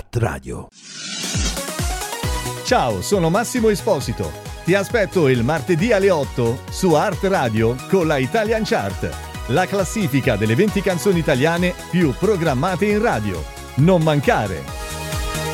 Art Radio. Ciao, sono Massimo Esposito. Ti aspetto il martedì alle 8 su Art Radio con la Italian Chart, la classifica delle 20 canzoni italiane più programmate in radio. Non mancare!